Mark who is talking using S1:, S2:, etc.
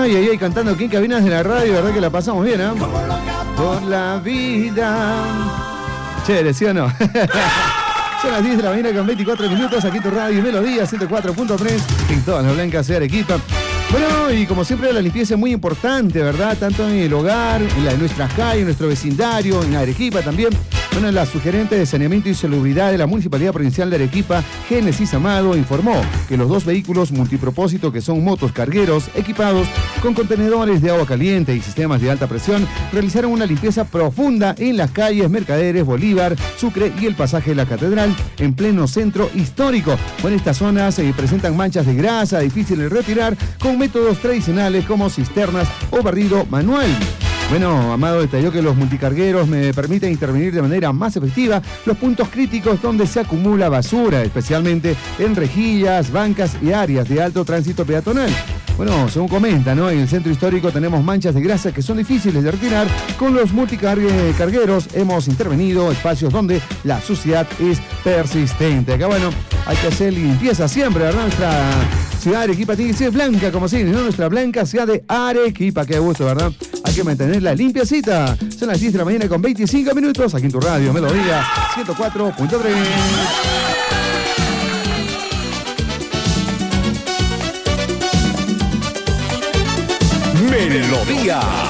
S1: Ay, ay, ay, cantando aquí en cabinas de la radio, verdad que la pasamos bien, ¿eh? Por la vida. Chévere, ¿sí o no? Son las 10 de la mañana con 24 minutos, aquí tu radio Melodía 104.3 en todas las blancas de Arequipa. Bueno, y como siempre la limpieza es muy importante, ¿verdad? Tanto en el hogar, en nuestras calles, en nuestro vecindario, en Arequipa también. Bueno, la sugerente de saneamiento y salubridad de la Municipalidad Provincial de Arequipa, Génesis Amado, informó que los 2 vehículos multipropósito que son motos cargueros equipados con contenedores de agua caliente y sistemas de alta presión realizaron una limpieza profunda en las calles Mercaderes, Bolívar, Sucre y el pasaje de la Catedral en pleno centro histórico. Bueno, estas zonas presentan manchas de grasa difíciles de retirar con métodos tradicionales como cisternas o barrido manual. Bueno, Amado detalló que los multicargueros me permiten intervenir de manera más efectiva los puntos críticos donde se acumula basura, especialmente en rejillas, bancas y áreas de alto tránsito peatonal. Bueno, según comenta, ¿no? En el centro histórico tenemos manchas de grasa que son difíciles de retirar. Con los multicargueros hemos intervenido espacios donde la suciedad es persistente. Acá, bueno, hay que hacer limpieza siempre, ¿verdad? Nuestra ciudad de Arequipa tiene que ser blanca, como si, ¿no? Nuestra blanca ciudad de Arequipa, qué gusto, ¿verdad? Hay que mantenerla limpiecita. Son las 10 de la mañana con 25 minutos, aquí en tu radio Melodía 104.3.
S2: Melodía